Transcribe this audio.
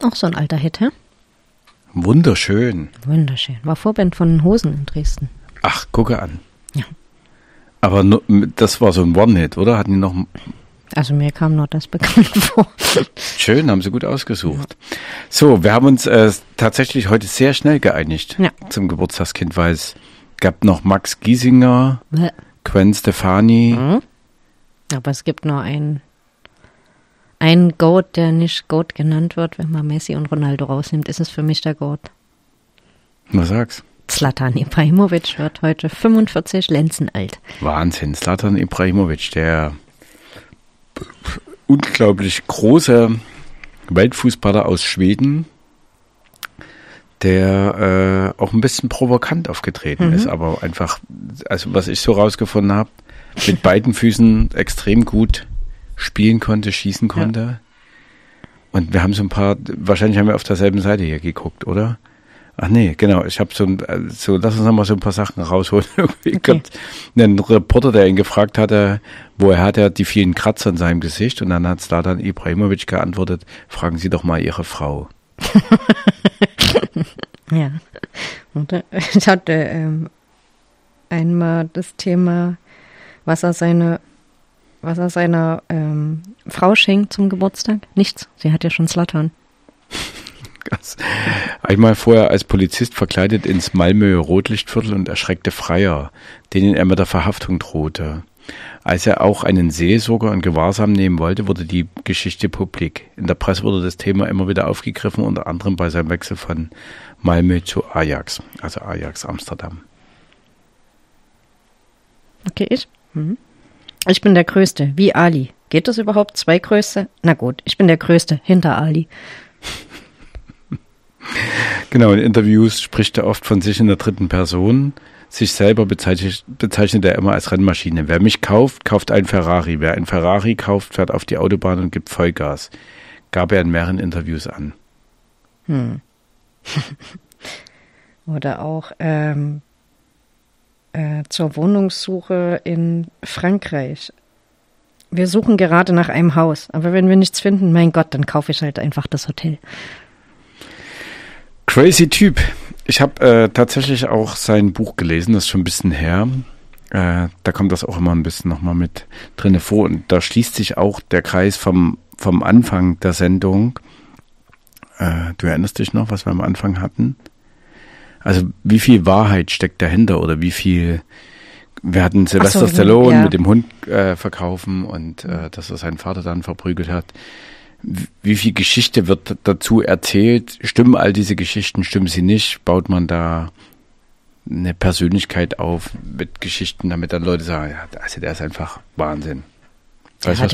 Auch so ein alter Hit, hä? Wunderschön. Wunderschön. War Vorband von den Hosen in Dresden. Ach, gucke an. Ja. Aber das war so ein One-Hit, oder? Hatten die noch... Also mir kam nur das bekannt vor. Schön, haben sie gut ausgesucht. Ja. So, wir haben uns tatsächlich heute sehr schnell geeinigt zum Geburtstagskind, weil es gab noch Max Giesinger, Gwen Stefani. Mhm. Aber es gibt nur einen Goat, der nicht Goat genannt wird. Wenn man Messi und Ronaldo rausnimmt, ist es für mich der Goat. Was sagst du? Zlatan Ibrahimovic wird heute 45 Lenzen alt. Wahnsinn, Zlatan Ibrahimovic, der unglaublich große Weltfußballer aus Schweden, der auch ein bisschen provokant aufgetreten ist, aber einfach, also was ich so rausgefunden habe, mit beiden Füßen extrem gut spielen konnte, schießen konnte. Ja. Und wir haben so ein paar, wahrscheinlich haben wir auf derselben Seite hier geguckt, oder? Ach nee, genau, ich habe so, lass uns nochmal so ein paar Sachen rausholen. Okay. Kommt ein Reporter, der ihn gefragt hatte, woher hat er die vielen Kratzer in seinem Gesicht, und dann hat Zlatan Ibrahimovic geantwortet, fragen Sie doch mal Ihre Frau. Ja, und ich hatte einmal das Thema, was er seiner Frau schenkt zum Geburtstag. Nichts, sie hat ja schon Zlatan. Einmal vorher als Polizist verkleidet ins Malmöer Rotlichtviertel und erschreckte Freier, denen er mit der Verhaftung drohte. Als er auch einen Seelsorger in Gewahrsam nehmen wollte, wurde die Geschichte publik. In der Presse wurde das Thema immer wieder aufgegriffen, unter anderem bei seinem Wechsel von Malmö zu Ajax, also Ajax Amsterdam. Okay, ich? Ich bin der Größte, wie Ali. Geht das überhaupt? 2 Größte? Na gut, ich bin der Größte, hinter Ali. Genau, in Interviews spricht er oft von sich in der dritten Person. Sich selber bezeichnet er immer als Rennmaschine. Wer mich kauft, kauft einen Ferrari. Wer einen Ferrari kauft, fährt auf die Autobahn und gibt Vollgas. Gab er in mehreren Interviews an. Oder auch zur Wohnungssuche in Frankreich. Wir suchen gerade nach einem Haus, aber wenn wir nichts finden, mein Gott, dann kaufe ich halt einfach das Hotel. Crazy Typ. Ich habe tatsächlich auch sein Buch gelesen, das ist schon ein bisschen her. Da kommt das auch immer ein bisschen nochmal mit drinne vor. Und da schließt sich auch der Kreis vom Anfang der Sendung. Du erinnerst dich noch, was wir am Anfang hatten? Also wie viel Wahrheit steckt dahinter oder wie viel... Wir hatten Sylvester Stallone mit dem Hund verkaufen und dass er seinen Vater dann verprügelt hat. Wie viel Geschichte wird dazu erzählt? Stimmen all diese Geschichten, stimmen sie nicht? Baut man da eine Persönlichkeit auf mit Geschichten, damit dann Leute sagen, ja, also der ist einfach Wahnsinn. Weißt du, was